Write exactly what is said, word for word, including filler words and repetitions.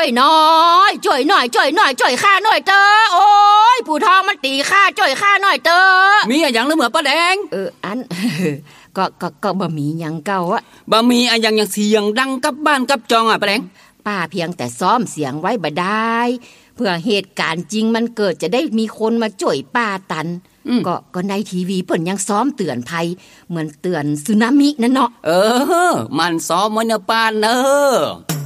ยน้อยจ่อยหน่อยจ่อยหน่อยจ่อยข้าหน่อยเตอโอ้ยผู้ทองมันตีข้าจ่อยข้าหน่อยเตอมีอะหยังหรือเหมือป้าแดงเอออัน ก็ก็ก็บ่มีหยังเก่าอะบ่มีอะหยังอย่างเสียงดังกับบ้านกับจองอ่ะป้าแดงป้าเพียงแต่ซ้อมเสียงไว้บ่ได้เพื่อเหตุการณ์จริงมันเกิดจะได้มีคนมาจ่อยป้าตันก็ก็ในทีวีเพิ่นยังซ้อมเตือนภัยเหมือนเตือนสึนามินั่นเนาะเออมันซ้อมไว้เนอะป้าเนอะ